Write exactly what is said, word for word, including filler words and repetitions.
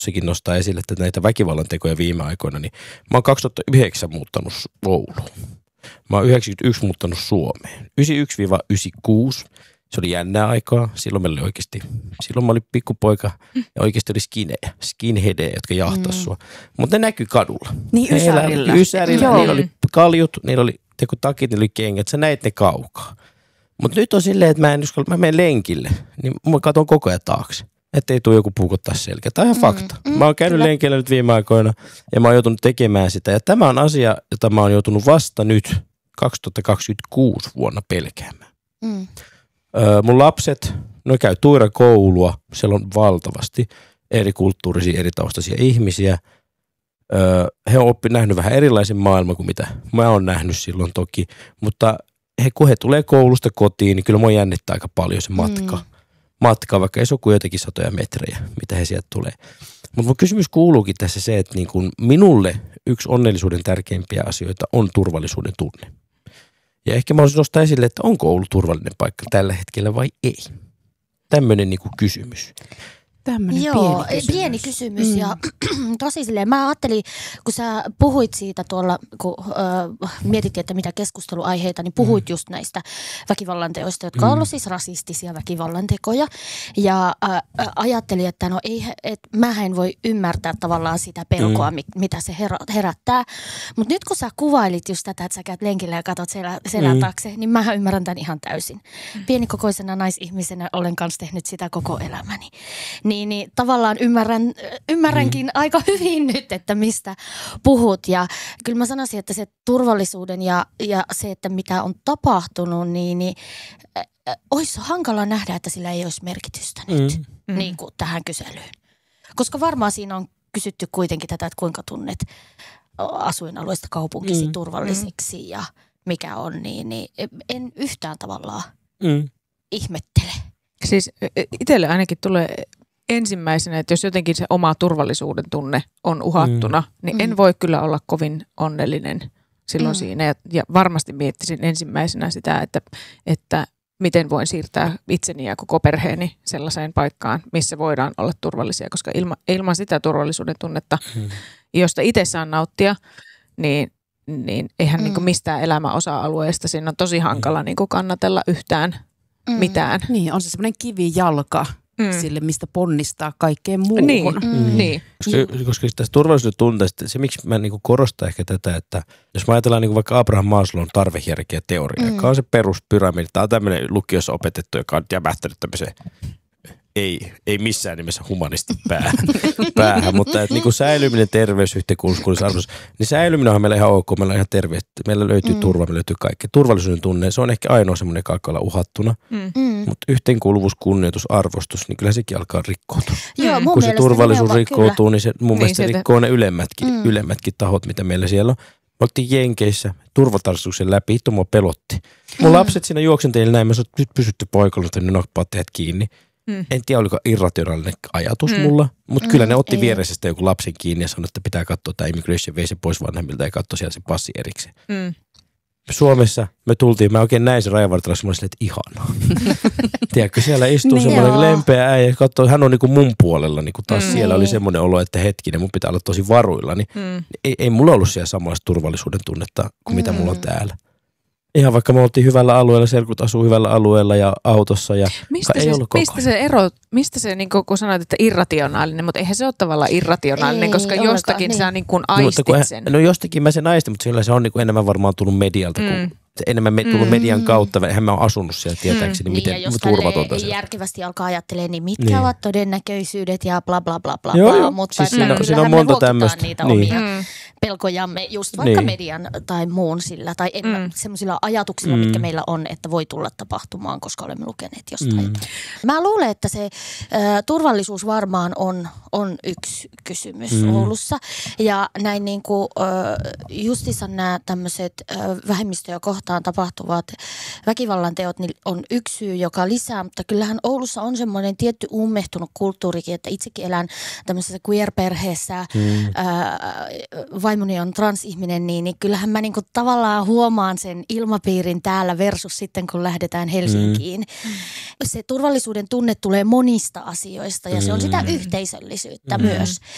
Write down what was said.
sekin nostaa esille, että näitä väkivallan tekoja viime aikoina, niin mä oon kaksituhattayhdeksän muuttanut Ouluun. Mä oon yhdeksänkymmentäyksi muuttanut Suomeen. yhdeksänkymmentäyksi yhdeksänkymmentäkuusi. Se oli jännää aikaa. Silloin meillä oli oikeasti, silloin mä olin pikkupoika ja oikeasti oli skinejä, skinheadejä, jotka jahtas mm. sua. Mutta ne näkyi kadulla. Niin Ysärillä. Ysärillä. Joo. Niillä oli kaljut, niillä oli teko takit, niillä oli kengät. Sä näit ne kaukaa. Mutta nyt on silleen, että mä en uskalla, mä menen lenkille, niin mä katson koko ajan taakse. Että ei tule joku puukottaa selkeä. Tämä on ihan fakta. Mm, mm, mä oon käynyt kyllä. lenkillä nyt viime aikoina ja mä oon joutunut tekemään sitä. Ja tämä on asia, jota mä oon joutunut vasta nyt kaksituhattakaksikymmentäkuusi vuonna pelkäämään. Mm. Öö, mun lapset, ne käy Tuira koulua. Siellä on valtavasti eri kulttuurisia, eri taustaisia ihmisiä. Öö, he on oppi, nähnyt vähän erilaisen maailman kuin mitä mä oon nähnyt silloin toki. Mutta he, kun he tulee koulusta kotiin, niin kyllä mua jännittää aika paljon se matka. Mm. Matka, vaikka ei se ole kuin jotenkin satoja metrejä, mitä he sieltä tulee. Mutta mun kysymys kuuluukin tässä se, että niin kun minulle yksi onnellisuuden tärkeimpiä asioita on turvallisuuden tunne. Ja ehkä mä olisin nostaa esille, että onko Oulu turvallinen paikka tällä hetkellä vai ei. Tämmöinen niin kuin kysymys. Tämmöinen Joo, pieni kysymys. pieni kysymys mm. ja tosi silleen, mä ajattelin, kun sä puhuit siitä tuolla, kun äh, mietittiin, että mitä keskusteluaiheita, niin puhuit mm. just näistä väkivallanteoista, jotka mm. on ollut siis rasistisia väkivallantekoja ja äh, ajattelin, että no ei, et mä en voi ymmärtää tavallaan sitä pelkoa, mm. mitä se herättää, mutta nyt kun sä kuvailit just tätä, että sä käyt lenkillä ja katot selä, selän mm. taakse, niin mä ymmärrän tämän ihan täysin. Mm. Pienikokoisena naisihmisenä olen kanssa tehnyt sitä koko elämäni. Niin, niin tavallaan ymmärrän, ymmärränkin mm. aika hyvin nyt, että mistä puhut. Ja kyllä mä sanoisin, että se turvallisuuden ja, ja se, että mitä on tapahtunut, niin, niin äh, olisi hankala nähdä, että sillä ei olisi merkitystä nyt mm. niin kuin tähän kyselyyn. Koska varmaan siinä on kysytty kuitenkin tätä, että kuinka tunnet asuinalueesta kaupunkisi mm. turvallisiksi ja mikä on, niin, niin en yhtään tavallaan mm. ihmettele. Siis itselle ainakin tulee ensimmäisenä, että jos jotenkin se oma turvallisuuden tunne on uhattuna, mm. niin en mm. voi kyllä olla kovin onnellinen silloin mm. siinä. Ja, ja varmasti miettisin ensimmäisenä sitä, että, että miten voin siirtää itseni ja koko perheeni sellaiseen paikkaan, missä voidaan olla turvallisia. Koska ilma, ilman sitä turvallisuuden tunnetta, mm. josta itse saan nauttia, niin, niin eihän mm. niin kuin mistään elämän osa-alueesta siinä on tosi hankala niin kuin kannatella yhtään mm. mitään. Niin, on se semmoinen kivijalka. Mm. sille, mistä ponnistaa kaikkeen muuhun. Niin, mm. niin. Koska, koska tästä turvallisuuden tunteesta, se miksi mä niinku korostan ehkä tätä, että jos mä ajatellaan niinku vaikka Abraham Maslown tarvehierarkia teoria, mm. joka on se peruspyramidi, tämä on tämmöinen lukiossa opetettu, joka on jämähtänyt tämmöiseen ei, ei missään nimessä humanistin päähän, päähän mutta että niinku säilyminen, terveys, yhteenkuuluvuus, arvoisuus, niin säilyminen on meillä ihan ok, meillä on ihan terve, meillä löytyy mm. turva, meillä löytyy kaikki. Turvallisuuden tunne, se on ehkä ainoa semmoinen, joka alkaa olla uhattuna, mm. mutta yhteenkuuluvuus, kunnioitus, arvostus, niin kyllä sekin alkaa rikkoutua. Joo, kun se turvallisuus rikkoutuu, kyllä. niin se mun niin mielestä se rikkoo ne ylemmätkin, mm. ylemmätkin tahot, mitä meillä siellä on. Me oltiin Jenkeissä turvatarkastuksen läpi, hitto mua pelotti. Mun mm. lapset siinä juoksenteli näin, mä sanoin, että nyt pysytte paikalla, että ne nakpaat teidät kiinni. Mm. En tiedä, oliko irrationaalinen ajatus mm. mulla, mutta mm. kyllä ne otti viereisestä joku lapsen kiinni ja sanoi, että pitää katsoa tämä immigration, vei se pois vanhemmilta ja katsoa siellä se passi erikseen. Mm. Suomessa me tultiin, mä oikein näin se rajavartilaisen, mä olin että ihanaa. Tiedätkö, siellä istuu niin semmoinen lempeä äijä, katsoo, hän on niinku mun puolella, niinku taas mm. siellä oli semmoinen olo, että hetkinen, mun pitää olla tosi varuilla. Niin mm. ei, ei mulla ollut siellä samanlaista turvallisuuden tunnetta kuin mm. mitä mulla on täällä. Ihan vaikka me oltiin hyvällä alueella, serkut asuu hyvällä alueella ja autossa ja mistä ei se, ollut koko mistä se ero, mistä se niin kun sanoit, että irrationaalinen, mutta eihän se ole tavallaan irrationaalinen, ei, koska jostakin niin. sä niin kuin aistit no, sen. No jostakin mä sen aistin, mutta sillä se on niin kuin enemmän varmaan tullut medialta, mm. kuin enemmän me, tullut mm. median kautta. Eihän mä oon asunut siellä tietääkseni, mm. miten niin, turvatonta se on. Järkevästi alkaa ajattelemaan, niin mitkä niin. ovat todennäköisyydet ja bla bla bla bla. Joo, bla, joo. Mutta siis siinä, siinä on monta tämmöistä. Niitä niin. omia mm. pelkojamme just vaikka niin. median tai muun sillä tai mm. semmoisilla ajatuksilla, mm. mitkä meillä on, että voi tulla tapahtumaan, koska olemme lukeneet jostain. Mm. Mä luulen, että se äh, turvallisuus varmaan on, on yksi kysymys mm. Oulussa. Ja näin niin kuin äh, justissa nämä tämmöiset äh, vähemmistöjä kohtaan tapahtuvat väkivallanteot niin on yksi syy, joka lisää, mutta kyllähän Oulussa on semmoinen tietty ummehtunut kulttuurikin, että itsekin elän tämmöisessä queer-perheessä, mm. äh, vaimoni on transihminen, niin, niin kyllähän mä niin kuin tavallaan huomaan sen ilmapiirin täällä versus sitten, kun lähdetään Helsinkiin. Mm. Se turvallisuuden tunne tulee monista asioista ja mm. se on sitä yhteisöllisyyttä mm. myös.